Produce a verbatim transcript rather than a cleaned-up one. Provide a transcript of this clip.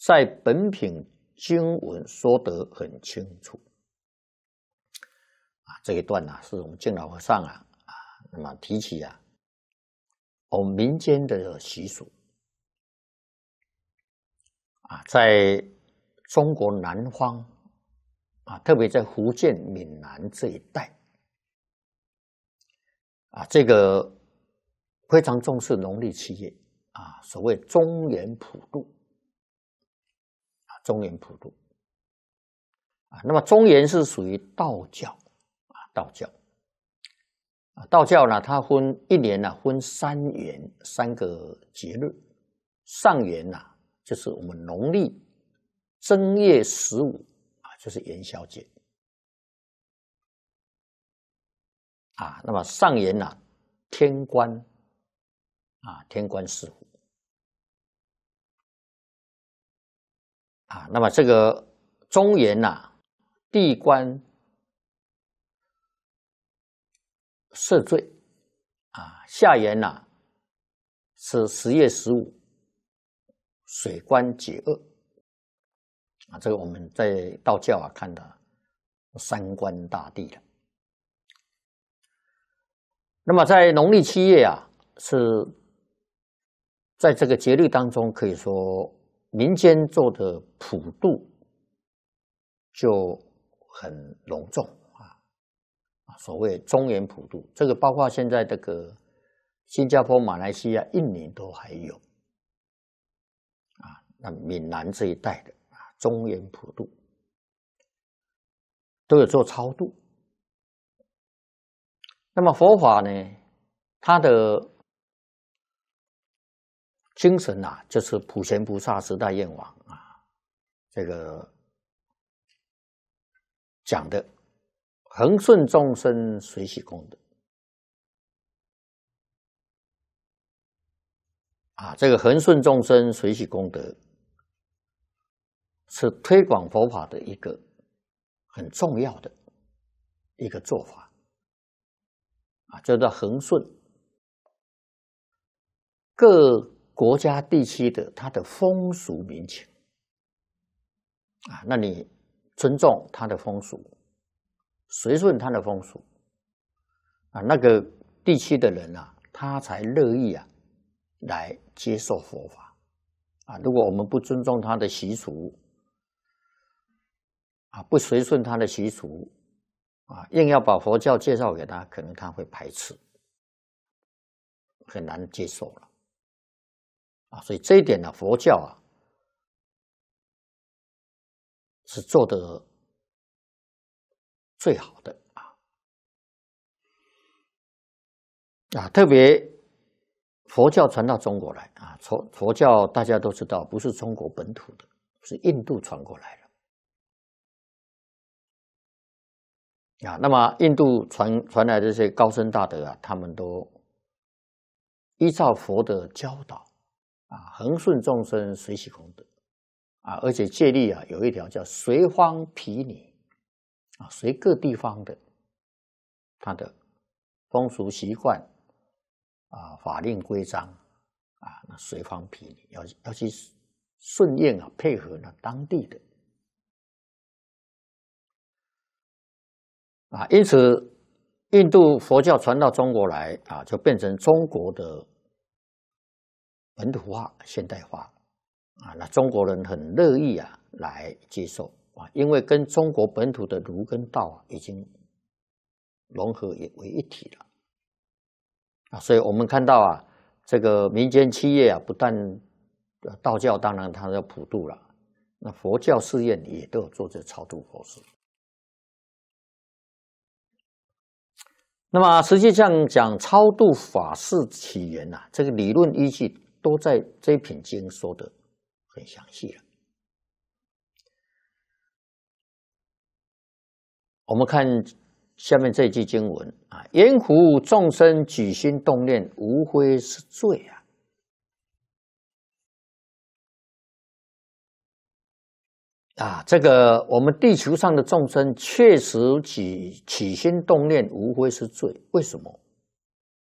在本品经文说得很清楚。啊，这一段呢、啊，是我们净老和尚啊啊，那么提起啊，我们民间的习俗啊，在中国南方啊，特别在福建闽南这一带啊，这个非常重视农历七月啊，所谓中元普渡啊，中元普渡啊，那么中元是属于道教啊，道教啊，道教呢，它分一年呢、啊、分三元，三个节日，上元呐、啊、就是我们农历正月十五啊，就是元宵节啊，那么上元呐、啊、天官啊，天官赐福啊，那么这个中元呐、啊，地官赦罪啊，下元呐、啊、是十月十五水官解厄啊，这个我们在道教啊看的三官大帝了。那么在农历七月啊，是在这个节日当中，可以说民间做的普渡就很隆重啊，所谓中元普渡，这个包括现在这个新加坡、马来西亚、印尼都还有啊，那闽南这一带的啊，中元普渡都有做超度。那么佛法呢，它的精神啊，就是普贤菩萨十大愿望啊，这个讲的恒顺众生，随喜功德啊，这个恒顺众生，随喜功德是推广佛法的一个很重要的一个做法啊，叫做恒顺各国家地区的它的风俗民情啊，那你尊重它的风俗，随顺它的风俗啊，那个地区的人啊，他才乐意啊来接受佛法啊。如果我们不尊重他的习俗啊，不随顺他的习俗啊，硬要把佛教介绍给他，可能他会排斥，很难接受了啊。所以这一点呢、啊，佛教啊是做得最好的啊啊，特别佛教传到中国来啊，佛佛教大家都知道，不是中国本土的，是印度传过来的。啊，那么印度传传来的这些高僧大德啊，他们都依照佛的教导啊，恒顺众生，随喜功德啊，而且戒律啊有一条叫随方毗尼啊，随各地方的他的风俗习惯啊、法令规章啊，那随方毗尼要要去顺应啊，配合那当地的。啊，因此，印度佛教传到中国来啊，就变成中国的本土化、现代化啊。那中国人很乐意啊来接受啊，因为跟中国本土的儒跟道啊已经融合为一体了啊。所以我们看到啊，这个民间企业啊，不但道教当然它要普渡了，那佛教寺院也都有做这超度佛事。那么实际上讲超度法事起源啊，这个理论依据都在这一品经说的很详细了。我们看下面这句经文啊，言乎众生举心动念，无非是罪啊。啊，这个我们地球上的众生确实起起心动念，无非是罪。为什么？